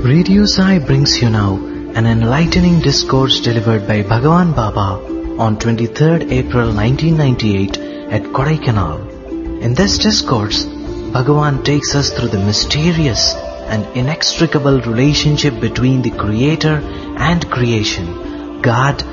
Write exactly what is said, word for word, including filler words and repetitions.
Radio Sai brings you now an enlightening discourse delivered by Bhagavan Baba on twenty-third April nineteen ninety-eight at Kodaikanal. In this discourse, Bhagavan takes us through the mysterious and inextricable relationship between the Creator and creation, God